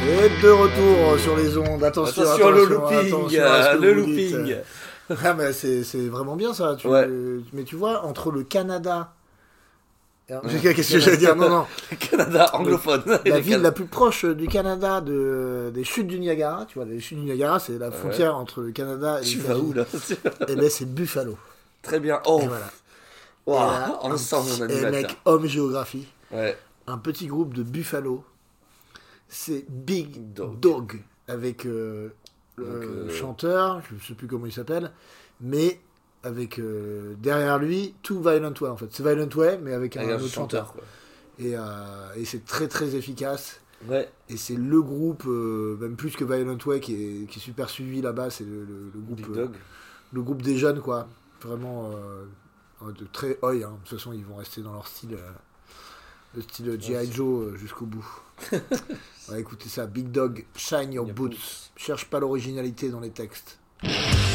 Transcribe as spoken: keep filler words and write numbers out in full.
Et de retour sur les ondes. Attention, attention, attention le looping, attention à ce que le vous looping. dites. Ah, mais c'est, c'est vraiment bien ça. Tu, Ouais. Mais tu vois, entre le Canada. Alors, ouais. Qu'est-ce que j'allais dire? Non, non. Le Canada anglophone. Le, la ville Can... la plus proche du Canada de, des chutes du Niagara. Tu vois, les chutes du Niagara, c'est la frontière ouais. entre le Canada et tu les vas où là? Et ben c'est Buffalo. Très bien. Oh. Et voilà. Wow. Et là, on sent mon animateur. Et mec, homme géographie. Ouais. Un petit groupe de Buffalo. C'est Big Dog, Dog. avec euh, le euh... chanteur, je ne sais plus comment il s'appelle, mais avec euh, derrière lui Too Violent Way en fait. C'est Violent Way mais avec un, un autre chanteur. chanteur et, euh, et c'est très très efficace. Ouais. Et c'est le groupe, euh, même plus que Violent Way, qui est, qui est super suivi là-bas. C'est le, le, le groupe, Big Dog. Euh, le groupe des jeunes quoi. Vraiment euh, de très oi. Hein. De toute façon ils vont rester dans leur style. Euh, le style G I. Joe euh, jusqu'au bout. Ouais, écoutez ça, Big Dog, Shine Your, Your boots. boots. Cherche pas l'originalité dans les textes.